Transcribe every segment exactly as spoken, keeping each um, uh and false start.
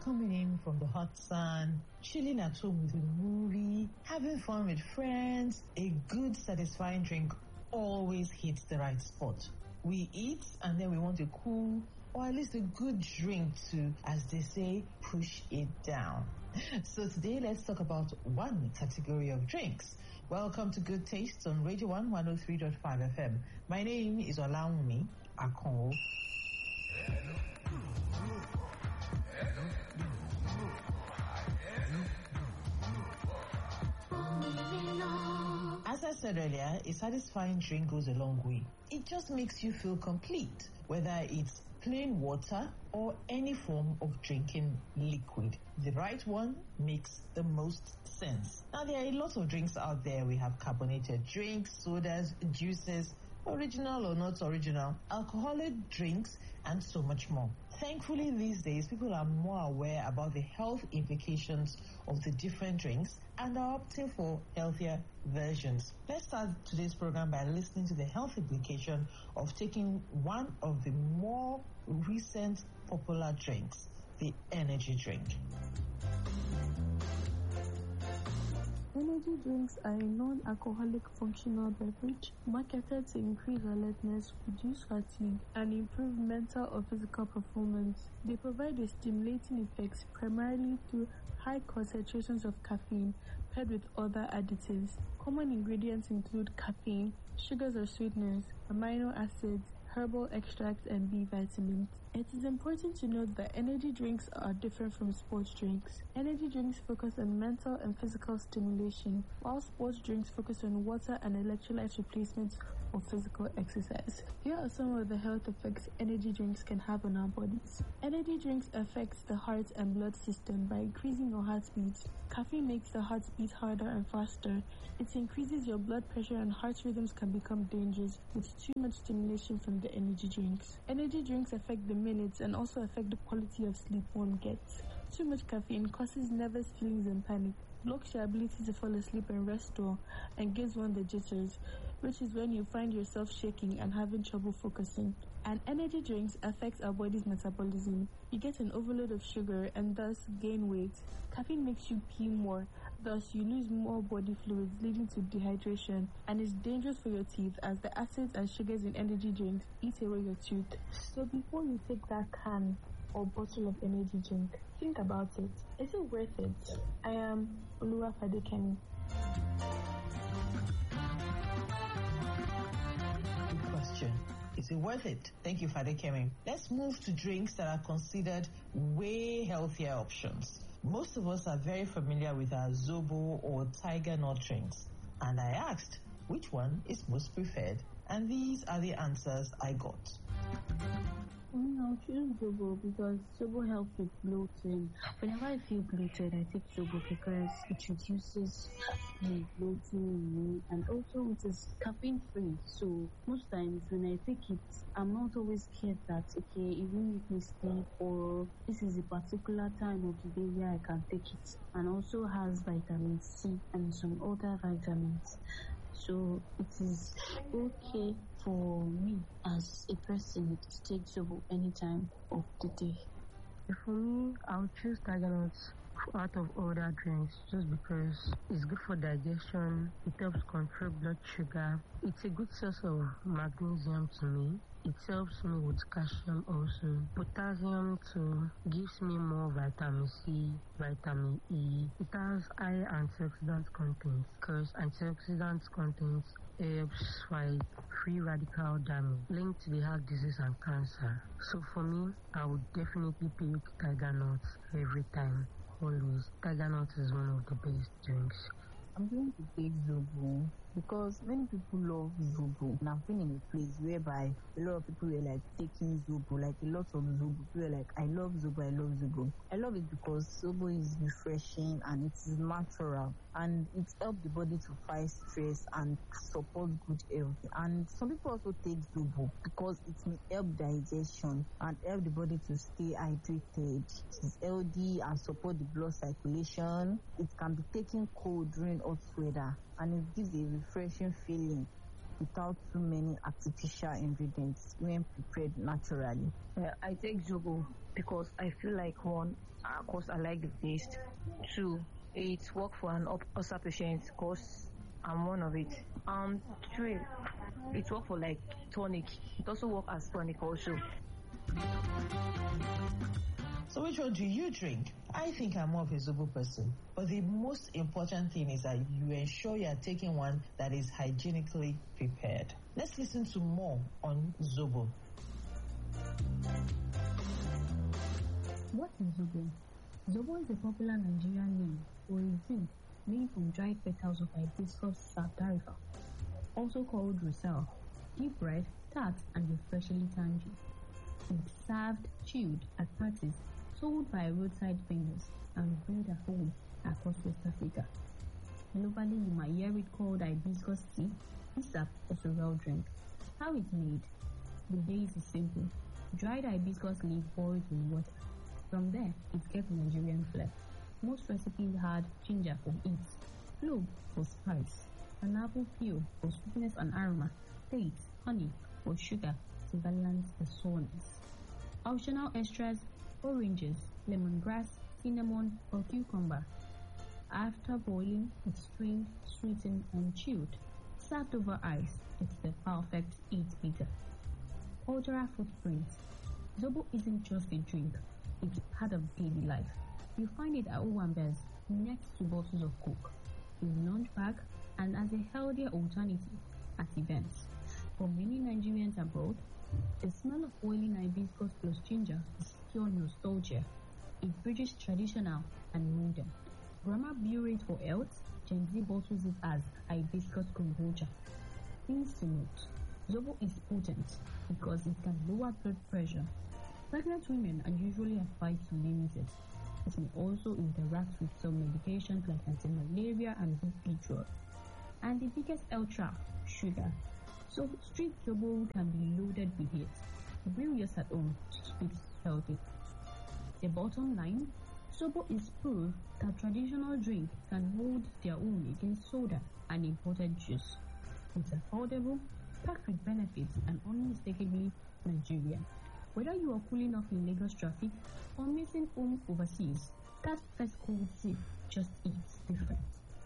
coming in from the hot sun, chilling at home with a movie, having fun with friends, a good satisfying drink always hits the right spot. We eat and then we want a cool or at least a good drink to, as they say, push it down. So today let's talk about one category of drinks. Welcome to Good Taste on Radio one one oh three point five F M. My name is Olawumi Akonwo. As I said earlier, a satisfying drink goes a long way. It just makes you feel complete, whether it's plain water or any form of drinking liquid. The right one makes the most sense. Now, there are a lot of drinks out there. We have carbonated drinks, sodas, juices, original or not original, alcoholic drinks, and so much more. Thankfully, these days, people are more aware about the health implications of the different drinks and are opting for healthier versions. Let's start today's program by listening to the health implication of taking one of the more recent popular drinks, the energy drink. Energy drinks are a non-alcoholic functional beverage marketed to increase alertness, reduce fatigue, and improve mental or physical performance. They provide a stimulating effect primarily through high concentrations of caffeine paired with other additives. Common ingredients include caffeine, sugars or sweeteners, amino acids, herbal extracts, and B vitamins. It is important to note that energy drinks are different from sports drinks. Energy drinks focus on mental and physical stimulation, while sports drinks focus on water and electrolyte replacement or physical exercise. Here are some of the health effects energy drinks can have on our bodies. Energy drinks affect the heart and blood system by increasing your heartbeat. Caffeine makes the heart beat harder and faster. It increases your blood pressure and heart rhythms can become dangerous with too much stimulation from the energy drinks. Energy drinks affect the minutes and also affect the quality of sleep one gets. Too much caffeine causes nervous feelings and panic, blocks your ability to fall asleep and rest well, and gives one the jitters, which is when you find yourself shaking and having trouble focusing. And energy drinks affect our body's metabolism. You get an overload of sugar and thus gain weight. Caffeine makes you pee more, thus you lose more body fluids, leading to dehydration, and is dangerous for your teeth as the acids and sugars in energy drinks eat away your tooth. So before you take that can or bottle of energy drink, think about it. Is it worth it? I am Oluwa Fadekemi. Good question. Is it worth it? Thank you, Fadekemi. Let's move to drinks that are considered way healthier options. Most of us are very familiar with our Zobo or Tiger Nut drinks. And I asked, which one is most preferred? And these are the answers I got. I'll choose Zobo because Zobo helps with bloating. Whenever I feel bloated, I take Zobo because it reduces the bloating in me, and also it is caffeine free. So most times when I take it, I'm not always scared that okay, it will make me sleep or this is a particular time of the day where I can take it. And also has vitamin C and some other vitamins. So it is okay for me as a person to take Zobo any time of the day. For me, I'll choose Tiger Nuts out of other drinks just because it's good for digestion, it helps control blood sugar, it's a good source of magnesium to me. It helps me with calcium also. Potassium too gives me more vitamin C, vitamin E. It has high antioxidant content because antioxidant content helps fight free radical damage linked to the heart disease and cancer. So for me, I would definitely pick Tiger Nuts every time, always. Tiger Nuts is one of the best drinks. I'm going to take Zobo because many people love Zobo. And I've been in a place whereby a lot of people were like taking Zobo, like a lot of Zobo. People were like, I love Zobo, I love Zobo. I love it because Zobo is refreshing and it is natural and it helps the body to fight stress and support good health. And some people also take Zobo because it may help digestion and help the body to stay hydrated. It is healthy and support the blood circulation. It can be taken cold during hot weather and it gives a refreshing feeling. without too many artificial ingredients when prepared naturally. Yeah, I take Zobo because I feel like one, uh, cause I like the taste. Two, it work for an up- ulcer patient cause I'm one of it. Um, three, it work for like tonic. It also work as tonic also. So which one do you drink? I think I'm more of a Zobo person. But the most important thing is that you ensure you are taking one that is hygienically prepared. Let's listen to more on Zobo. What is Zobo? Zobo is a popular Nigerian name for a drink made from dried petals of hibiscus sapdariffa, also called rusal, deep red, tart, and refreshingly tangy. It's served chilled at parties, sold by roadside vendors, and brewed at home across West Africa. Globally, you might hear it called hibiscus tea, isap, or sorrel drink. How it's made? The base is simple. Dried hibiscus leaf boiled in water. From there, it gets Nigerian flair. Most recipes had ginger for heat, clove for spice, pineapple peel for sweetness and aroma, dates, honey, or sugar to balance the sourness. Optional extras: oranges, lemongrass, cinnamon, or cucumber. After boiling, it's strained, sweetened, and chilled. Served over ice, it's the perfect heat beater. Cultural footprint. Zobo isn't just a drink, it's part of daily life. You find it at Owambers next to bottles of Coke, in lunch bag, and as a healthier alternative at events. For many Nigerians abroad, the smell of boiling hibiscus plus ginger is pure nostalgia. It bridges traditional and modern. Grammar Bureau for Health, Gen Z bottles it as hibiscus kombucha. Things to note: Zobo is potent because it can lower blood pressure. Pregnant women are usually advised to limit it. It may also interact with some medications like anti-malaria and B P drugs. And the biggest health trap: sugar. So street Zobo can be loaded with it. Brew yours at home to keep it healthy. The bottom line: Zobo is proof that traditional drink can hold their own against soda and imported juice. It's affordable, packed with benefits, and unmistakably Nigerian. Whether you are cooling off in Lagos traffic or missing home overseas, that first cold sip just hits different.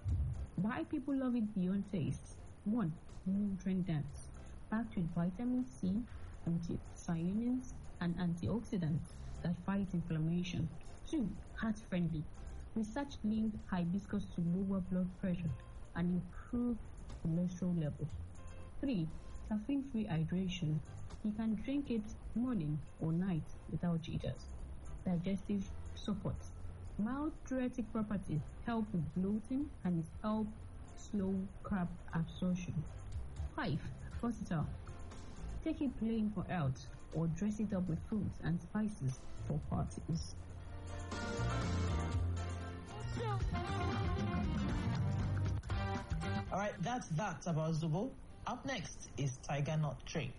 Why people love it beyond taste? One, nutrient dense, packed with vitamin C, anthocyanins, and antioxidants that fight inflammation. Two, heart-friendly. Research linked hibiscus to lower blood pressure and improve cholesterol levels. Three, caffeine-free hydration. You can drink it morning or night without jitters. Digestive support. Mild diuretic properties help with bloating and it help slow carb absorption. Five, versatile. Take it plain for health or dress it up with fruits and spices for parties. All right, that's that about Zobo. Up next is Tiger Nut Drink.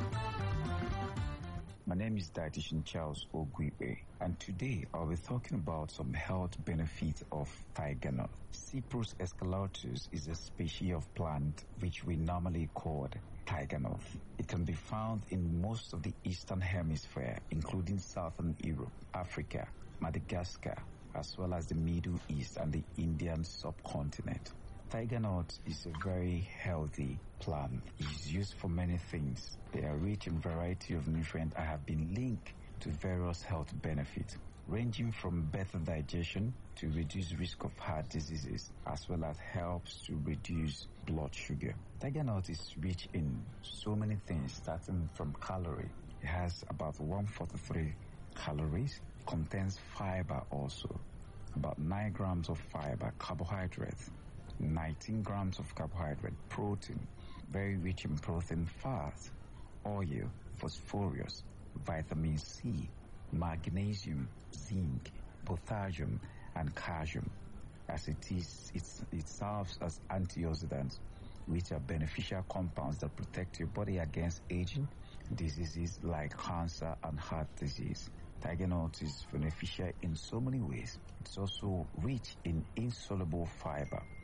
My name is Dietitian Charles Ogwibe, and today I'll be talking about some health benefits of tiger nut. Cyprus escalatus is a species of plant which we normally call tiger nut. It can be found in most of the Eastern Hemisphere, including Southern Europe, Africa, Madagascar, as well as the Middle East and the Indian subcontinent. Tiger nut is a very healthy plant. It's used for many things. They are rich in variety of nutrients and have been linked to various health benefits, ranging from better digestion to reduce risk of heart diseases, as well as helps to reduce blood sugar. Tiger nut is rich in so many things, starting from calorie. It has about one hundred forty-three calories, contains fiber also, about nine grams of fiber, carbohydrates, nineteen grams of carbohydrate, protein, very rich in protein, fat, oil, phosphorus, vitamin C, magnesium, zinc, potassium, and calcium. As it is, it's, it serves as antioxidants, which are beneficial compounds that protect your body against aging, diseases like cancer and heart disease. Tiger nut is beneficial in so many ways. It's also rich in insoluble fiber,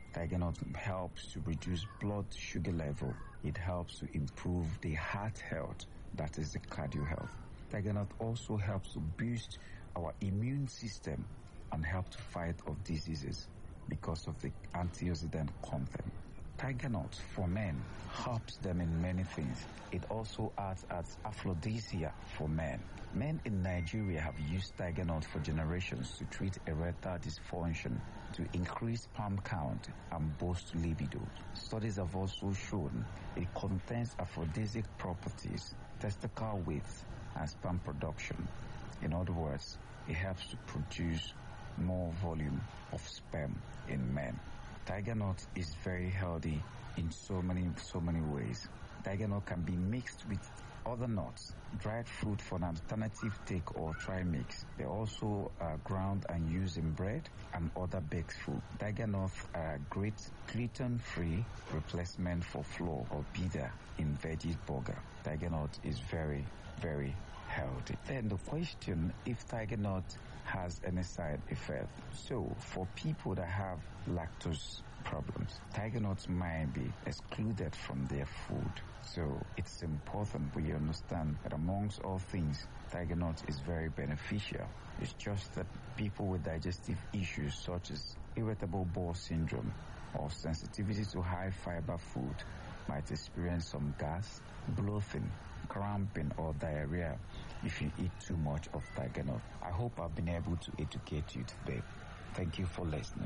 Tiger nut helps to reduce blood sugar level. It helps to improve the heart health, that is the cardio health. Tiger nut also helps to boost our immune system and help to fight off diseases because of the antioxidant content. Tiger nut for men helps them in many things. It also acts as aphrodisiac for men. Men in Nigeria have used tiger nut for generations to treat erectile dysfunction, to increase sperm count and boost libido. Studies have also shown it contains aphrodisiac properties, testicle width, and sperm production. In other words, it helps to produce more volume of sperm in men. Tiger nut is very healthy in so many, so many ways. Tiger nut can be mixed with other nuts, dried fruit for an alternative take or try mix. They also are ground and used in bread and other baked food. Tiger nuts are a great gluten-free replacement for flour or pita in veggie burger. Tiger nut is very, very healthy. Then the question, if tiger nut has any side effect. So for people that have lactose problems, tiger nuts might be excluded from their food. So it's important we understand that amongst all things, tiger nut is very beneficial. It's just that people with digestive issues such as irritable bowel syndrome or sensitivity to high fiber food might experience some gas, bloating, cramping or diarrhea if you eat too much of tiger nut. I hope I've been able to educate you today. Thank you for listening.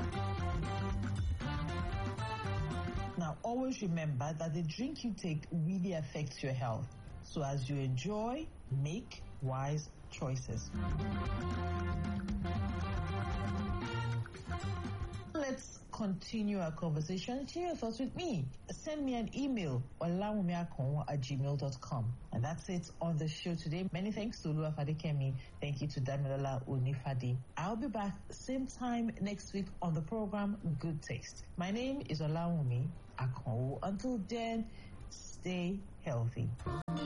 Now, always remember that the drink you take really affects your health. So as you enjoy, make wise choices. Let's continue our conversation. Share your thoughts with me. Send me an email, olawumiakonwo at gmail dot com. And that's it on the show today. Many thanks to Oluwafade Kemi. Thank you to Damilola Onifade. I'll be back same time next week on the program Good Taste. My name is Olawumi Akonwo. Until then, stay healthy.